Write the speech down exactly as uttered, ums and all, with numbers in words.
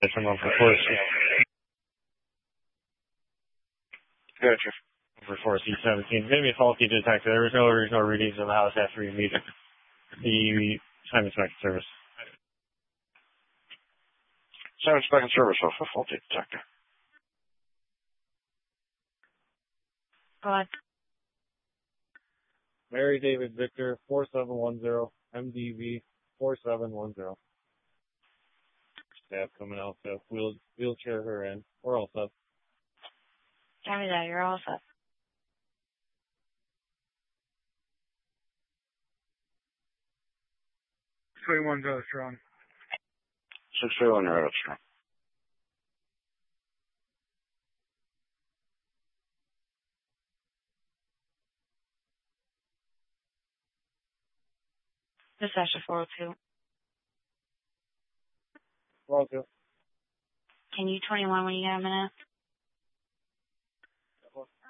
From over four C. Gotcha. Over four C seventeen. Maybe a faulty detector. There was no original readings in the house after we meet the Simon Spector service. Simon Spector service off a faulty detector. Go ahead. Mary David Victor four seven one zero M D V four seven one zero. Staff coming out to wheel, wheelchair her in. We're all set. Copy that. You're all set. twenty-one go strong. six zero on your head, strong. Dispatcher four oh two. We're all set. Can you twenty-one when you get a minute?